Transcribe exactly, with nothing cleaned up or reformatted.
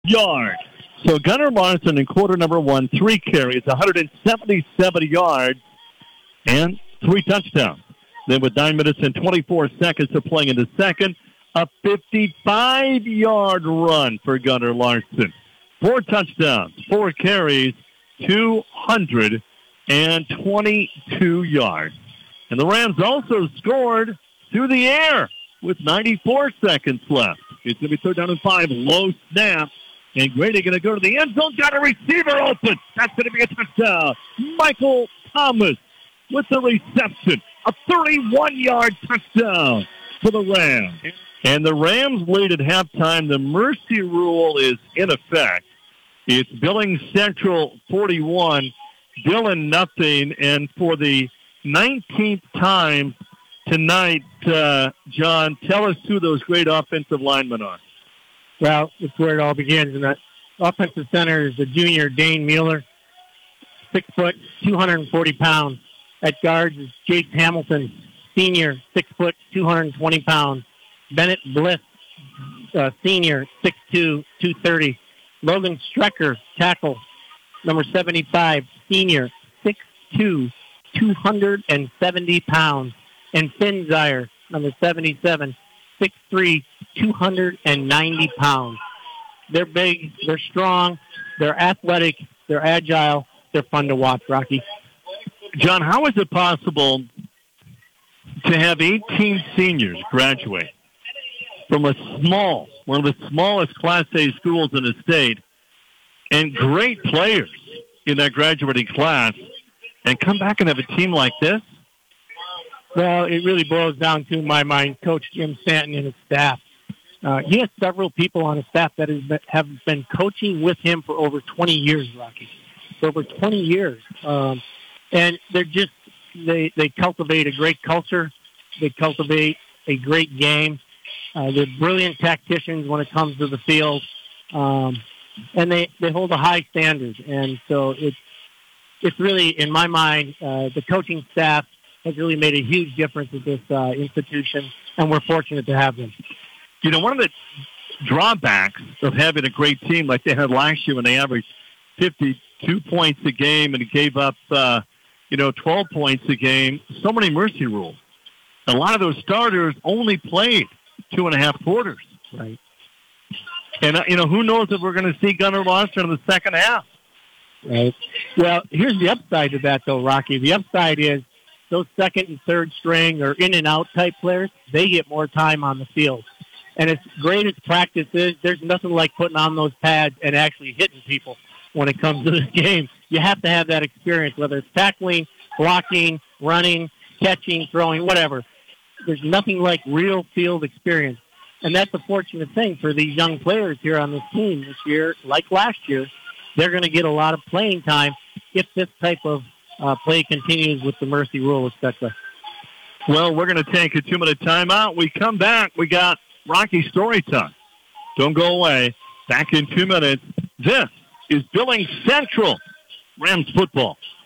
Yard. So Gunnar Larson in quarter number one, three carries, one hundred seventy-seven yards, and three touchdowns. Then with nine minutes and twenty-four seconds to play in the second, a fifty-five-yard run for Gunnar Larson. Four touchdowns, four carries, two hundred twenty-two yards. And the Rams also scored through the air with ninety-four seconds left. It's going to be third down and five, low snap. And Grady going to go to the end zone, got a receiver open. That's going to be a touchdown. Michael Thomas with the reception. A thirty-one-yard touchdown for the Rams. And the Rams lead at halftime. The mercy rule is in effect. It's Billings Central forty-one, Dillon nothing. And for the nineteenth time tonight, uh, John, tell us who those great offensive linemen are. Well, it's where it all begins. And that offensive center is the junior Dane Mueller, six foot, two hundred forty pounds. At guards is Jace Hamilton, senior, six foot, two hundred twenty pounds. Bennett Bliss, uh, senior, six two, two thirty. Logan Strecker, tackle, number seventy-five, senior, six two, two hundred seventy pounds. And Finn Zier, number seventy-seven, six three, two hundred ninety pounds. They're big, they're strong, they're athletic, they're agile, they're fun to watch, Rocky. John, how is it possible to have eighteen seniors graduate from a small, one of the smallest Class A schools in the state, and great players in that graduating class, and come back and have a team like this? Well, it really boils down to, in my mind, Coach Jim Stanton and his staff. Uh, he has several people on his staff that has been, have been coaching with him for over twenty years, Rocky. For over twenty years. Um, and they're just, they, they cultivate a great culture. They cultivate a great game. Uh, they're brilliant tacticians when it comes to the field. Um, and they, they hold a high standard. And so it's, it's really, in my mind, uh, the coaching staff has really made a huge difference at this uh, institution, and we're fortunate to have them. You know, one of the drawbacks of having a great team like they had last year when they averaged fifty-two points a game and gave up, uh, you know, twelve points a game, so many mercy rules. A lot of those starters only played two and a half quarters. Right. And, uh, you know, who knows if we're going to see Gunnar Larson in the second half. Right. Well, here's the upside to that, though, Rocky. The upside is those second and third string or in and out type players, they get more time on the field. And as great as practice is, there's nothing like putting on those pads and actually hitting people when it comes to this game. You have to have that experience, whether it's tackling, blocking, running, catching, throwing, whatever. There's nothing like real field experience. And that's a fortunate thing for these young players here on this team this year. Like last year, they're going to get a lot of playing time if this type of uh, play continues with the mercy rule, et cetera. Well, we're going to take a two-minute timeout. We come back. We got Rocky Story Time. Don't go away. Back in two minutes. This is Billings Central Rams football.